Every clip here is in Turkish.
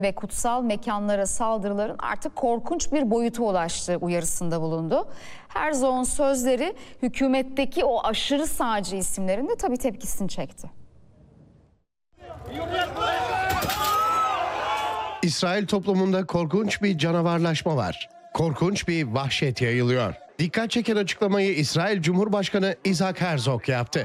ve kutsal mekanlara saldırıların artık korkunç bir boyuta ulaştığı uyarısında bulundu. Herzog'un sözleri hükümetteki o aşırı sağcı isimlerin de tabii tepkisini çekti. İsrail toplumunda korkunç bir canavarlaşma var. Korkunç bir vahşet yayılıyor. Dikkat çeken açıklamayı İsrail Cumhurbaşkanı Isaac Herzog yaptı.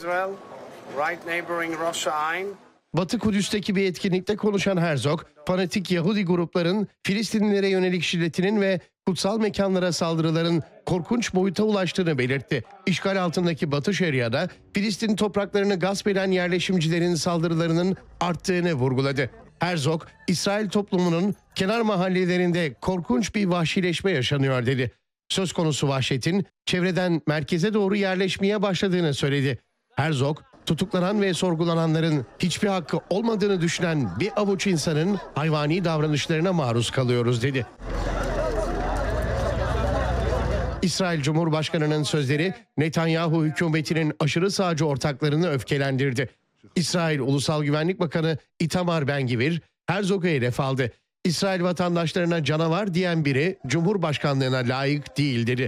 Batı Kudüs'teki bir etkinlikte konuşan Herzog, fanatik Yahudi grupların Filistinlilere yönelik şiddetinin ve kutsal mekanlara saldırıların korkunç boyuta ulaştığını belirtti. İşgal altındaki Batı Şeria'da Filistin topraklarını gasp eden yerleşimcilerin saldırılarının arttığını vurguladı. Herzog, İsrail toplumunun kenar mahallelerinde korkunç bir vahşileşme yaşanıyor dedi. Söz konusu vahşetin çevreden merkeze doğru yerleşmeye başladığını söyledi. Herzog, tutuklanan ve sorgulananların hiçbir hakkı olmadığını düşünen bir avuç insanın hayvani davranışlarına maruz kalıyoruz dedi. İsrail Cumhurbaşkanı'nın sözleri Netanyahu hükümetinin aşırı sağcı ortaklarını öfkelendirdi. İsrail Ulusal Güvenlik Bakanı Itamar Ben-Gvir, Herzog'u hedef aldı. İsrail vatandaşlarına canavar diyen biri Cumhurbaşkanlığına layık değil dedi.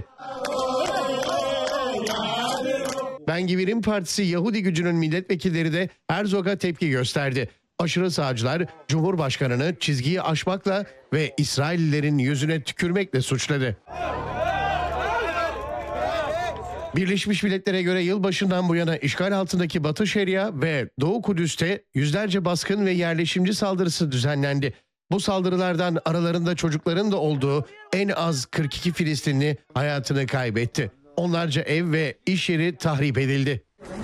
Ben-Gvir'in partisi Yahudi Gücü'nün milletvekilleri de Herzog'a tepki gösterdi. Aşırı sağcılar Cumhurbaşkanı'nı çizgiyi aşmakla ve İsraillilerin yüzüne tükürmekle suçladı. Birleşmiş Milletler'e göre yılbaşından bu yana işgal altındaki Batı Şeria ve Doğu Kudüs'te yüzlerce baskın ve yerleşimci saldırısı düzenlendi. Bu saldırılardan aralarında çocukların da olduğu en az 42 Filistinli hayatını kaybetti. Onlarca ev ve iş yeri tahrip edildi.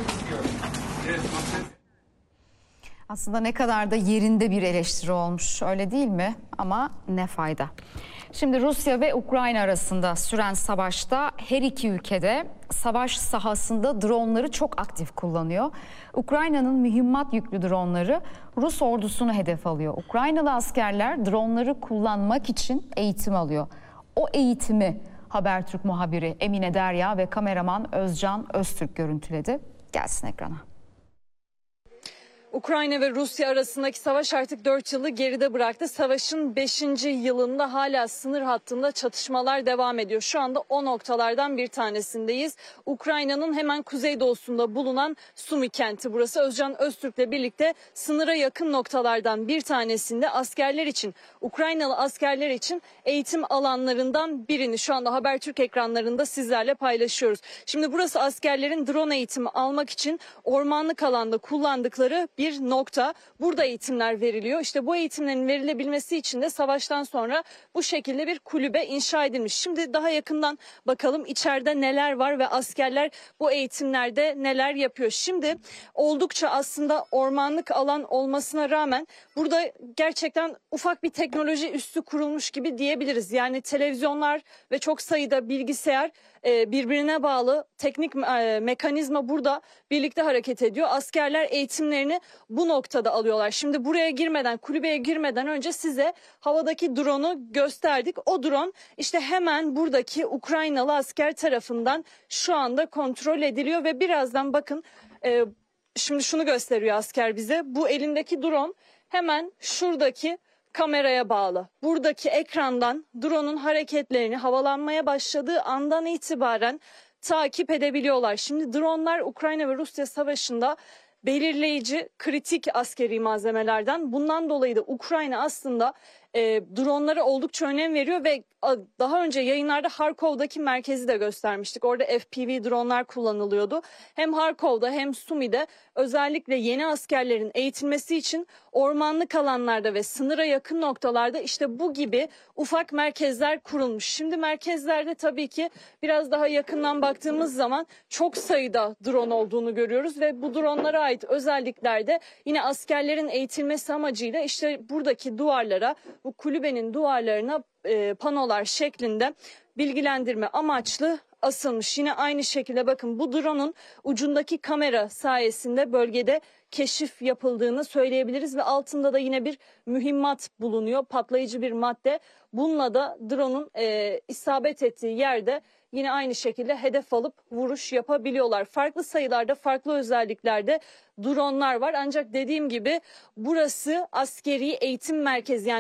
Aslında ne kadar da yerinde bir eleştiri olmuş, öyle değil mi? Ama ne fayda? Şimdi Rusya ve Ukrayna arasında süren savaşta her iki ülkede savaş sahasında dronları çok aktif kullanıyor. Ukrayna'nın mühimmat yüklü dronları Rus ordusunu hedef alıyor. Ukraynalı askerler dronları kullanmak için eğitim alıyor. O eğitimi Habertürk muhabiri Emine Derya ve kameraman Özcan Öztürk görüntüledi. Gelsin ekrana. Ukrayna ve Rusya arasındaki savaş artık 4 yılı geride bıraktı. Savaşın 5. yılında hala sınır hattında çatışmalar devam ediyor. Şu anda o noktalardan bir tanesindeyiz. Ukrayna'nın hemen kuzeydoğusunda bulunan Sumi kenti burası. Özcan Öztürk'le birlikte sınıra yakın noktalardan bir tanesinde askerler için, Ukraynalı askerler için eğitim alanlarından birini şu anda Habertürk ekranlarında sizlerle paylaşıyoruz. Şimdi burası askerlerin drone eğitimi almak için ormanlık alanda kullandıkları bir nokta. Burada eğitimler veriliyor. İşte bu eğitimlerin verilebilmesi için de savaştan sonra bu şekilde bir kulübe inşa edilmiş. Şimdi daha yakından bakalım içeride neler var ve askerler bu eğitimlerde neler yapıyor. Şimdi oldukça aslında ormanlık alan olmasına rağmen burada gerçekten ufak bir teknoloji üssü kurulmuş gibi diyebiliriz. Yani televizyonlar ve çok sayıda bilgisayar birbirine bağlı teknik mekanizma burada birlikte hareket ediyor. Askerler eğitimlerini bu noktada alıyorlar. Şimdi buraya girmeden, kulübeye girmeden önce size havadaki drone'u gösterdik. O drone işte hemen buradaki Ukraynalı asker tarafından şu anda kontrol ediliyor ve birazdan bakın şimdi şunu gösteriyor asker bize. Bu elindeki drone hemen şuradaki kameraya bağlı. Buradaki ekrandan drone'un hareketlerini havalanmaya başladığı andan itibaren takip edebiliyorlar. Şimdi dronlar Ukrayna ve Rusya savaşında belirleyici, kritik askeri malzemelerden. Bundan dolayı da Ukrayna aslında dronlara oldukça önem veriyor ve daha önce yayınlarda Harkov'daki merkezi de göstermiştik. Orada FPV dronlar kullanılıyordu. Hem Harkov'da hem Sumi'de özellikle yeni askerlerin eğitilmesi için ormanlık alanlarda ve sınıra yakın noktalarda işte bu gibi ufak merkezler kurulmuş. Şimdi merkezlerde tabii ki biraz daha yakından baktığımız zaman çok sayıda drone olduğunu görüyoruz ve bu dronlara ait özelliklerde yine askerlerin eğitilmesi amacıyla işte buradaki duvarlara, bu kulübenin duvarlarına panolar şeklinde bilgilendirme amaçlı asılmış. Yine aynı şekilde bakın bu drone'un ucundaki kamera sayesinde bölgede keşif yapıldığını söyleyebiliriz ve altında da yine bir mühimmat bulunuyor. Patlayıcı bir madde. Bununla da drone'un isabet ettiği yerde yine aynı şekilde hedef alıp vuruş yapabiliyorlar. Farklı sayılarda, farklı özelliklerde dronlar var. Ancak dediğim gibi burası askeri eğitim merkezi. Yani